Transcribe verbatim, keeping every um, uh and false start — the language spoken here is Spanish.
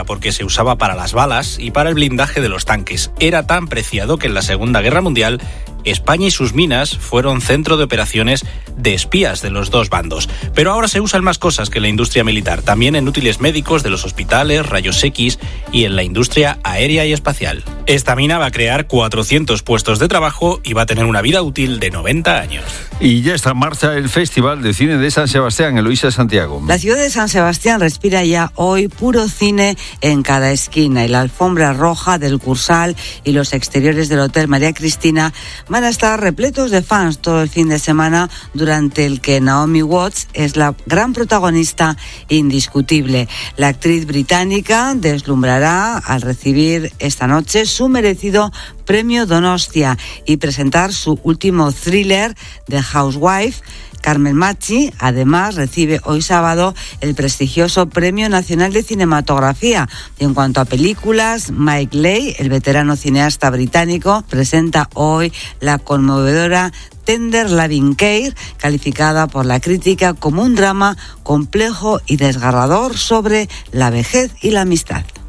porque se usaba para las balas y para el blindaje de los tanques. Era tan preciado que en la Segunda Guerra Mundial España y sus minas fueron centro de operaciones de espías de los dos bandos. Pero ahora se usan más cosas que en la industria militar, también en útiles médicos de los hospitales, rayos X y en la industria aérea y espacial. Esta mina va a crear cuatrocientos puestos de trabajo y va a tener una vida útil de noventa años. Y ya está en marcha el Festival de Cine de San Sebastián, Eloísa Santiago. La ciudad de San Sebastián respira ya hoy puro cine en cada esquina, y la alfombra roja del Cursal y los exteriores del Hotel María Cristina van a estar repletos de fans todo el fin de semana, durante el que Naomi Watts es la gran protagonista indiscutible. La actriz británica deslumbrará al recibir esta noche su merecido Premio Donostia y presentar su último thriller, The Housewife. Carmen Machi, además, recibe hoy sábado el prestigioso Premio Nacional de Cinematografía. Y en cuanto a películas, Mike Leigh, el veterano cineasta británico, presenta hoy la conmovedora Tender Loving Care, calificada por la crítica como un drama complejo y desgarrador sobre la vejez y la amistad.